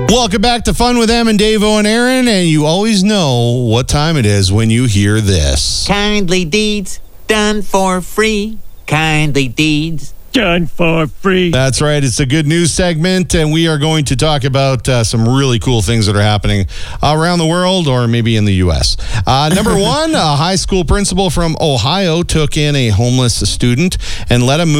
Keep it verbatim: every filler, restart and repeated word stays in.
Welcome back to Fun with Em and Dave O and Aaron, and you always know what time it is when you hear this. Kindly deeds done for free. Kindly deeds done for free. That's right. It's a good news segment, and we are going to talk about uh, some really cool things that are happening around the world or maybe in the U S. Uh, number one, a high school principal from Ohio took in a homeless student and let him move